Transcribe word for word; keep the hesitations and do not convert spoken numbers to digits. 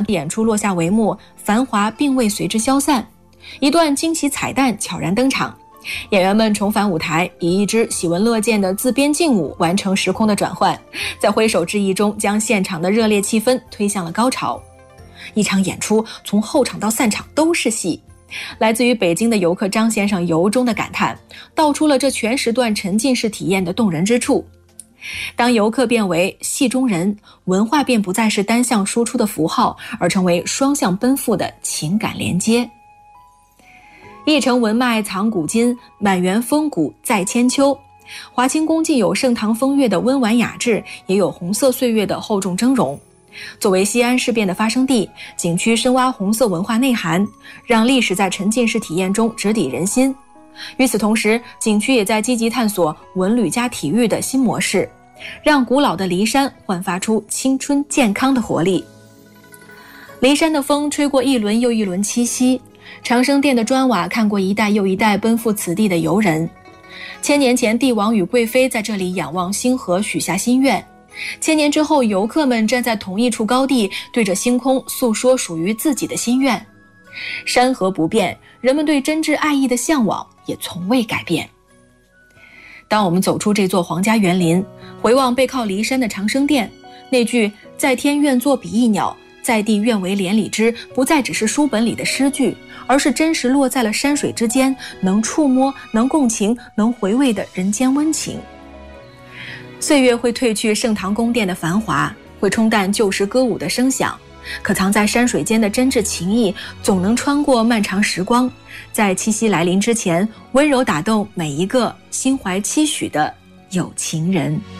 演出落下帷幕，繁华并未随之消散，一段惊喜彩蛋悄然登场。演员们重返舞台，以一支喜闻乐见的自编劲舞完成时空的转换，在挥手致意中将现场的热烈气氛推向了高潮。一场演出从后场到散场都是戏，来自于北京的游客张先生由衷的感叹，道出了这全时段沉浸式体验的动人之处。当游客变为戏中人，文化便不再是单向输出的符号，而成为双向奔赴的情感连接。一城文脉藏古今，满园风骨在千秋。华清宫既有盛唐风月的温婉雅致，也有红色岁月的厚重峥嵘。作为西安事变的发生地，景区深挖红色文化内涵，让历史在沉浸式体验中直抵人心。与此同时，景区也在积极探索文旅加体育的新模式，让古老的骊山焕发出青春健康的活力。骊山的风吹过一轮又一轮七夕，长生殿的砖瓦看过一代又一代奔赴此地的游人。千年前，帝王与贵妃在这里仰望星河，许下心愿。千年之后，游客们站在同一处高地，对着星空诉说属于自己的心愿。山河不变，人们对真挚爱意的向往也从未改变。当我们走出这座皇家园林，回望背靠骊山的长生殿，那句在天愿作比翼鸟，在地愿为连理枝，不再只是书本里的诗句，而是真实落在了山水之间，能触摸，能共情，能回味的人间温情。岁月会褪去盛唐宫殿的繁华，会冲淡旧时歌舞的声响，可藏在山水间的真挚情谊，总能穿过漫长时光，在七夕来临之前，温柔打动每一个心怀期许的有情人。